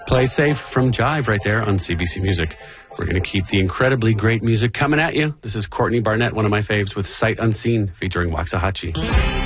Play Safe from Jive right there on CBC Music. We're going to keep the incredibly great music coming at you. This is Courtney Barnett, one of my faves, with Sight Unseen featuring Waxahachie.